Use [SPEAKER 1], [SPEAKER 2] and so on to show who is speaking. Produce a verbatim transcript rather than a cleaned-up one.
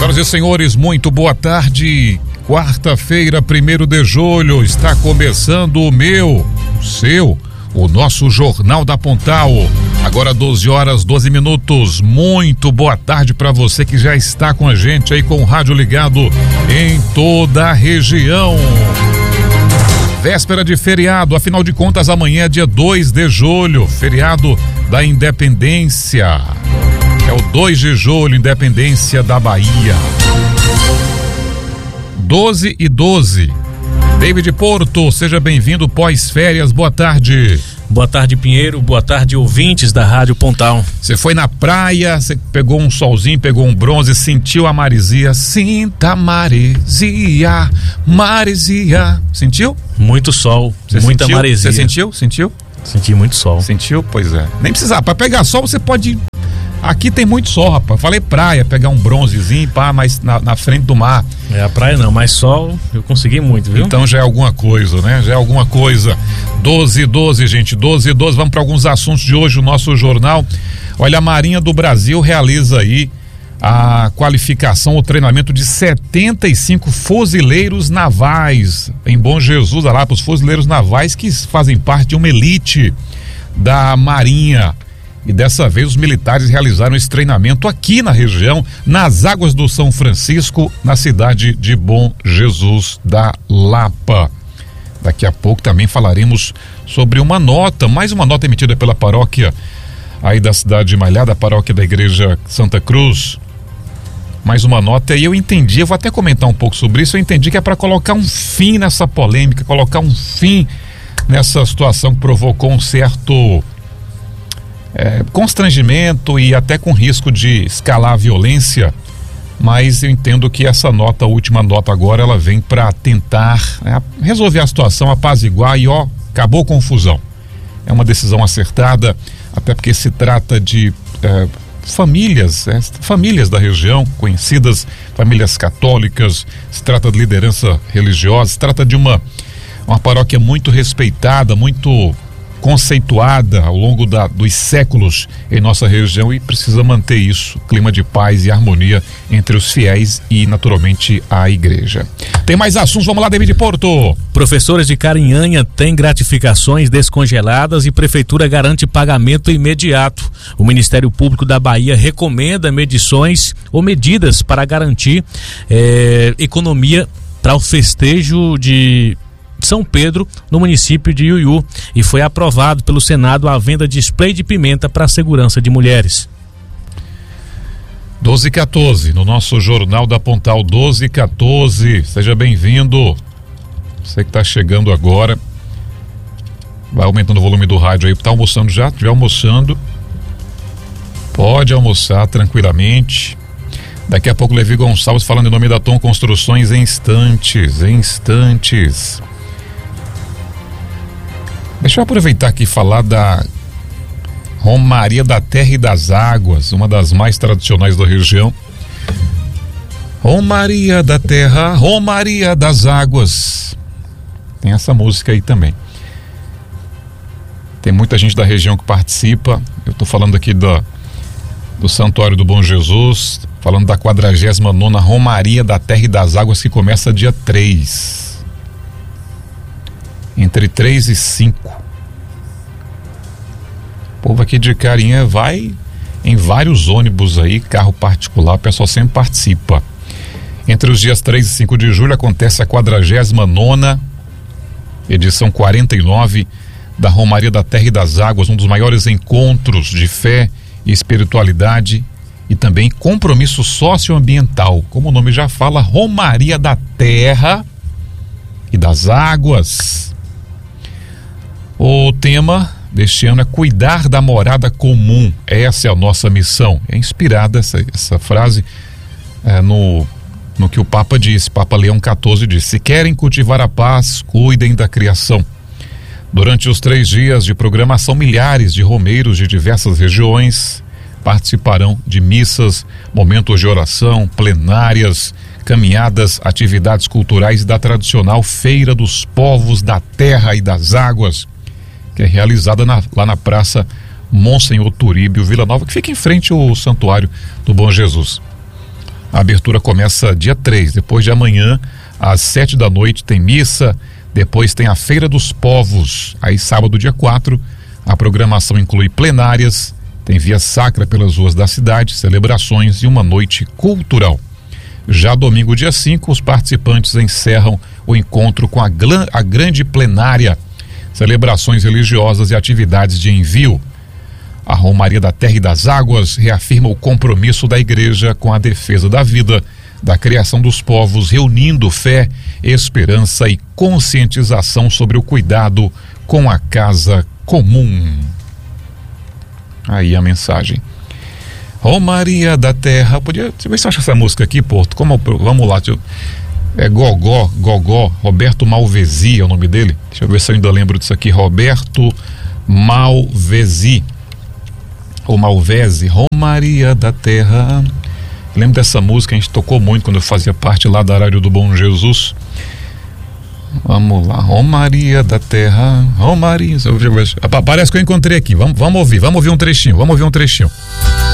[SPEAKER 1] Senhoras e senhores, muito boa tarde. Quarta-feira, primeiro de julho, está começando o meu, o seu, o nosso Jornal da Pontal. Agora doze horas, doze minutos. Muito boa tarde para você que já está com a gente aí com o rádio ligado em toda a região. Véspera de feriado, afinal de contas, amanhã é dia dois de julho, feriado da Independência. É o dois de julho, Independência da Bahia. doze e doze. David Porto, seja bem-vindo pós-férias, boa tarde.
[SPEAKER 2] Boa tarde, Pinheiro, boa tarde, ouvintes da Rádio Pontal.
[SPEAKER 1] Você foi na praia, você pegou um solzinho, pegou um bronze, sentiu a maresia. Sinta a maresia, maresia. Sentiu?
[SPEAKER 2] Muito sol,
[SPEAKER 1] Cê
[SPEAKER 2] muita
[SPEAKER 1] sentiu?
[SPEAKER 2] maresia.
[SPEAKER 1] Você sentiu? Sentiu?
[SPEAKER 2] Senti muito sol.
[SPEAKER 1] Sentiu? Pois é. Nem precisar, para pegar sol você pode... Aqui tem muito sol, rapaz. Falei praia, pegar um bronzezinho, pá, mas na, na frente do mar.
[SPEAKER 2] É, a praia não, mas sol eu consegui muito, viu?
[SPEAKER 1] Então já é alguma coisa, né? Já é alguma coisa. doze e doze, gente, doze e doze. Vamos para alguns assuntos de hoje, o nosso jornal. Olha, a Marinha do Brasil realiza aí a qualificação, o treinamento de setenta e cinco fuzileiros navais em Bom Jesus, lá para os fuzileiros navais que fazem parte de uma elite da Marinha. E dessa vez os militares realizaram esse treinamento aqui na região, nas águas do São Francisco, na cidade de Bom Jesus da Lapa. Daqui a pouco também falaremos sobre uma nota, mais uma nota emitida pela paróquia aí da cidade de Malhada, a paróquia da Igreja Santa Cruz. Mais uma nota, e eu entendi, eu vou até comentar um pouco sobre isso, eu entendi que é para colocar um fim nessa polêmica, colocar um fim nessa situação que provocou um certo... É, constrangimento e até com risco de escalar a violência, mas eu entendo que essa nota, a última nota agora, ela vem para tentar é, resolver a situação, apaziguar e ó, acabou a confusão. É uma decisão acertada, até porque se trata de é, famílias, é, famílias da região, conhecidas, famílias católicas, se trata de liderança religiosa, se trata de uma, uma paróquia muito respeitada, muito conceituada ao longo da, dos séculos em nossa região e precisa manter isso, clima de paz e harmonia entre os fiéis e naturalmente a igreja. Tem mais assuntos, vamos lá, David Porto.
[SPEAKER 2] Professores de Carinhanha têm gratificações descongeladas e prefeitura garante pagamento imediato. O Ministério Público da Bahia recomenda medições ou medidas para garantir eh, economia para o festejo de São Pedro, no município de Iuiú, e foi aprovado pelo Senado a venda de spray de pimenta para a segurança de mulheres.
[SPEAKER 1] doze e quatorze, no nosso Jornal da Pontal, doze e quatorze, seja bem-vindo. Você que está chegando agora, vai aumentando o volume do rádio aí, está almoçando já? Se estiver almoçando, pode almoçar tranquilamente. Daqui a pouco Levi Gonçalves falando em nome da Tom Construções em instantes, em instantes. Deixa eu aproveitar aqui e falar da Romaria da Terra e das Águas, uma das mais tradicionais da região. Romaria da Terra, Romaria das Águas. Tem essa música aí também. Tem muita gente da região que participa. Eu estou falando aqui do, do Santuário do Bom Jesus, falando da quadragésima nona Romaria da Terra e das Águas, que começa dia três. Entre três e cinco. O povo aqui de Carinha vai em vários ônibus aí, carro particular, o pessoal sempre participa. Entre os dias três e cinco de julho acontece a quadragésima nona edição quarenta e nove da Romaria da Terra e das Águas, um dos maiores encontros de fé e espiritualidade e também compromisso socioambiental. Como o nome já fala, Romaria da Terra e das Águas. O tema deste ano é cuidar da morada comum. Essa é a nossa missão. É inspirada essa, essa frase é, no, no que o Papa disse. Papa Leão quatorze disse: se querem cultivar a paz, cuidem da criação. Durante os três dias de programação, milhares de romeiros de diversas regiões participarão de missas, momentos de oração, plenárias, caminhadas, atividades culturais da tradicional Feira dos Povos da Terra e das Águas, que é realizada na, lá na Praça Monsenhor Turíbio Vila Nova, que fica em frente ao Santuário do Bom Jesus. A abertura começa dia três, depois de amanhã, às sete da noite, tem missa, depois tem a Feira dos Povos, aí sábado, dia quatro, a programação inclui plenárias, tem via sacra pelas ruas da cidade, celebrações e uma noite cultural. Já domingo, dia cinco, os participantes encerram o encontro com a, glan, a grande plenária, celebrações religiosas e atividades de envio. A Romaria da Terra e das Águas reafirma o compromisso da igreja com a defesa da vida, da criação dos povos, reunindo fé, esperança e conscientização sobre o cuidado com a casa comum. Aí a mensagem. Romaria da Terra, podia, deixa eu ver se eu acho essa música aqui, Porto, como, vamos lá, eu, é Gogó, Gogó, Roberto Malvesi é o nome dele, deixa eu ver se eu ainda lembro disso aqui, Roberto Malvesi, ou Malvese, Romaria da Terra. Eu lembro dessa música, a gente tocou muito quando eu fazia parte lá da Rádio do Bom Jesus. Vamos lá, Romaria da Terra, Romaria, parece que eu encontrei aqui, vamos, vamos ouvir, vamos ouvir um trechinho, vamos ouvir um trechinho.